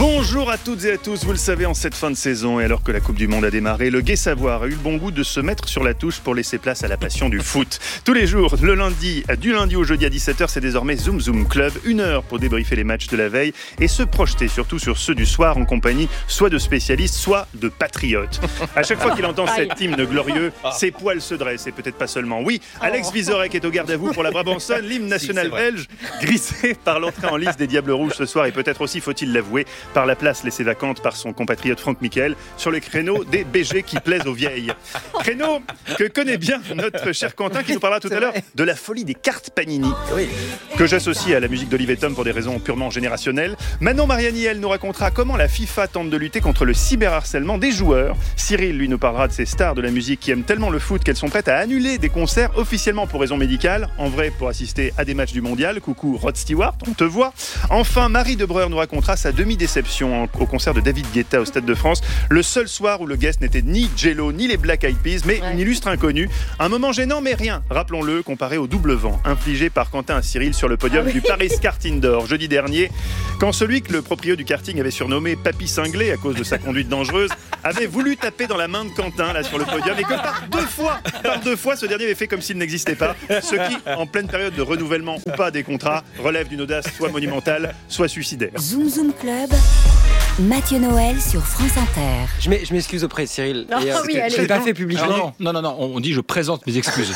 Bonjour à toutes et à tous, vous le savez, en cette fin de saison et alors que la Coupe du Monde a démarré, le Gai Savoir a eu le bon goût de se mettre sur la touche pour laisser place à la passion du foot. Tous les jours, du lundi au jeudi à 17h, c'est désormais Zoom Zoom Club, 1 heure pour débriefer les matchs de la veille et se projeter surtout sur ceux du soir en compagnie soit de spécialistes, soit de patriotes. À chaque fois qu'il entend cet hymne glorieux, ses poils se dressent et peut-être pas seulement. Oui, Alex Vizorek est au garde à vous pour la Brabançonne, l'hymne national belge, grisé par l'entrée en lice des Diables Rouges ce soir et peut-être aussi, faut-il l'avouer, par la place laissée vacante par son compatriote Franck Michael sur les créneaux des BG qui plaisent aux vieilles. Créneau que connaît bien notre cher Quentin qui nous parlera tout à l'heure de la folie des cartes Panini, que j'associe à la musique d'Olivier Tom pour des raisons purement générationnelles. Manon Mariani, elle nous racontera comment la FIFA tente de lutter contre le cyberharcèlement des joueurs. Cyril, lui, nous parlera de ces stars de la musique qui aiment tellement le foot qu'elles sont prêtes à annuler des concerts officiellement pour raisons médicales, en vrai pour assister à des matchs du mondial. Coucou Rod Stewart, on te voit. Enfin, Marie Debreur nous racontera sa demi-déception au concert de David Guetta au Stade de France, le seul soir où le guest n'était ni Jello ni les Black Eyed Peas, mais une illustre inconnue. Un moment gênant, mais rien, rappelons-le, comparé au double vent infligé par Quentin à Cyril sur le podium du Paris Kart Indoor jeudi dernier, quand celui que le propriétaire du karting avait surnommé Papy Cinglé à cause de sa conduite dangereuse avait voulu taper dans la main de Quentin là sur le podium et que par deux fois ce dernier avait fait comme s'il n'existait pas, ce qui, en pleine période de renouvellement ou pas des contrats, relève d'une audace soit monumentale, soit suicidaire. Zoom Zoom Club, Mathieu Noël sur France Inter. Je m'excuse auprès de Cyril. Non, je ne l'ai pas fait publiquement. Non, on dit je présente mes excuses.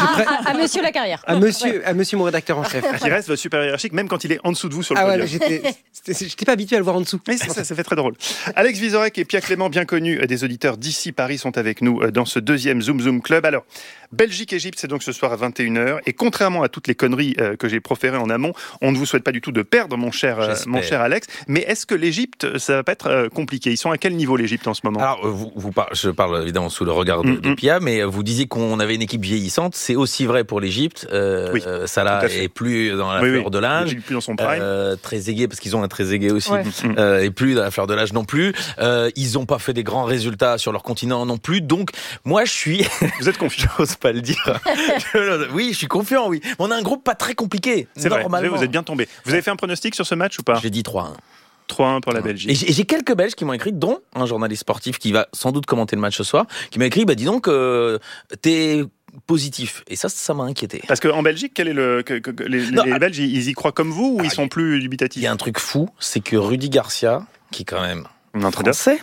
À monsieur la carrière. À monsieur mon rédacteur en chef. Qui reste votre super hiérarchique, même quand il est en dessous de vous sur le podium. J'étais pas habitué à le voir en dessous. Oui, ça fait très drôle. Alex Vizorek et Pierre Clément, bien connus des auditeurs d'ici Paris, sont avec nous dans ce deuxième Zoom Zoom Club. Alors, Belgique-Égypte, c'est donc ce soir à 21h. Et contrairement à toutes les conneries que j'ai proférées en amont, on ne vous souhaite pas du tout de perdre, mon cher Alex. Mais est-ce que l'Égypte, ça va pas être compliqué? Ils sont à quel niveau l'Égypte en ce moment? Alors, je parle évidemment sous le regard de Pia, mais vous disiez qu'on avait une équipe vieillissante. C'est aussi vrai pour l'Égypte. Salah est plus dans la fleur de l'âge. Il est plus dans son prime. Trezeguet, parce qu'ils ont un Trezeguet aussi, et plus dans la fleur de l'âge non plus. Ils n'ont pas fait des grands résultats sur leur continent non plus. Donc, moi, je suis... Vous êtes confiant? J'ose pas le dire. Oui, je suis confiant, oui. On a un groupe pas très compliqué. C'est vrai, vous êtes bien tombé. Vous avez fait un pronostic sur ce match ou pas? J'ai dit 3-1. 3-1 pour la Belgique. Et j'ai quelques Belges qui m'ont écrit, dont un journaliste sportif qui va sans doute commenter le match ce soir, qui m'a écrit, dis donc, t'es positif. Et ça m'a inquiété. Parce qu'en Belgique, quel est les Belges, ils y croient comme vous ou ils sont plus dubitatifs? Il y a un truc fou, c'est que Rudy Garcia, qui est quand même français,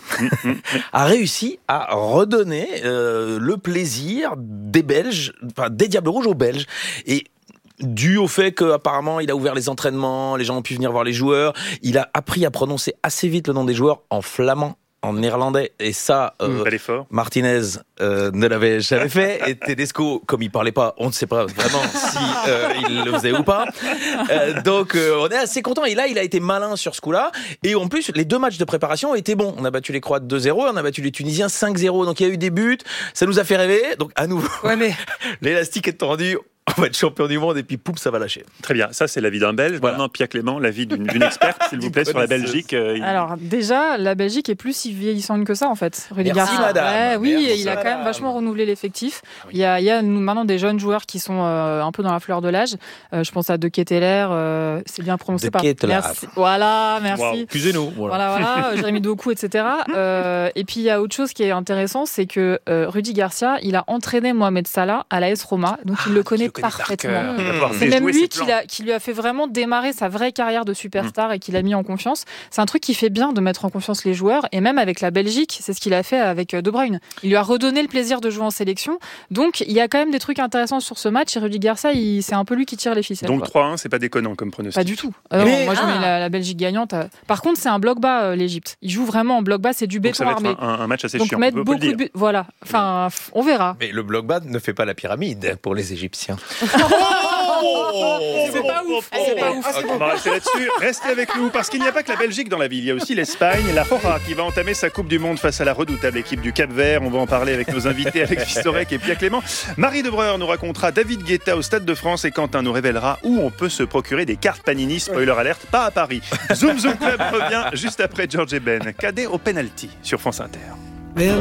a réussi à redonner le plaisir des Belges, enfin des Diables Rouges aux Belges. Et dû au fait qu'apparemment il a ouvert les entraînements, les gens ont pu venir voir les joueurs, il a appris à prononcer assez vite le nom des joueurs en flamand, en néerlandais, et ça, Martinez ne l'avait jamais fait, et Tedesco, comme il parlait pas, on ne sait pas vraiment si il le faisait ou pas. Donc on est assez content. Et là, il a été malin sur ce coup-là. Et en plus, les 2 matchs de préparation étaient bons. On a battu les Croates 2-0, on a battu les Tunisiens 5-0. Donc il y a eu des buts, ça nous a fait rêver. Donc à nouveau, l'élastique est tendu. On va être champion du monde et puis pouf, ça va lâcher. Très bien, ça c'est l'avis d'un Belge. Voilà. Maintenant, Pierre Clément, l'avis d'une experte, s'il vous plaît, sur la Belgique. Alors déjà, la Belgique est plus si vieillissante que ça en fait. Merci madame. Il a quand même vachement renouvelé l'effectif. Il y a maintenant des jeunes joueurs qui sont un peu dans la fleur de l'âge. Je pense à De Ketelaere, c'est bien prononcé par... Merci. Voilà, merci. Wow. Excusez-nous. Voilà, Jérémy Doku, etc. Et puis il y a autre chose qui est intéressant, c'est que Rudy Garcia, il a entraîné Mohamed Salah à l'AS Roma, donc il le connaît parfaitement. C'est même lui qui lui a fait vraiment démarrer sa vraie carrière de superstar et qui l'a mis en confiance. C'est un truc qui fait bien de mettre en confiance les joueurs, et même avec la Belgique, c'est ce qu'il a fait avec De Bruyne. Il lui a redonné le plaisir de jouer en sélection. Donc il y a quand même des trucs intéressants sur ce match, et Rudy Garcia, c'est un peu lui qui tire les ficelles. Donc 3-1, c'est pas déconnant comme pronostic? Pas du tout. Moi je mets la Belgique gagnante. Par contre, c'est un bloc bas, l'Égypte. Il joue vraiment en bloc bas, c'est du béton armé. Donc ça va être un match assez donc chiant. Mettre beaucoup de buts. Voilà. Enfin, on verra. Mais le bloc bas ne fait pas la pyramide pour les Égyptiens. C'est pas ouf. On va rester là-dessus. Restez avec nous, parce qu'il n'y a pas que la Belgique dans la ville. Il y a aussi l'Espagne, la Roja, qui va entamer sa Coupe du Monde face à la redoutable équipe du Cap-Vert. On va en parler avec nos invités, Alex Vizorek et Pierre Clément. Marie Debreur nous racontera David Guetta au Stade de France, et Quentin nous révélera où on peut se procurer des cartes Panini. Spoiler alerte, pas à Paris. Zoom Zoom Club revient juste après George Ben. Cadet au penalty sur France Inter.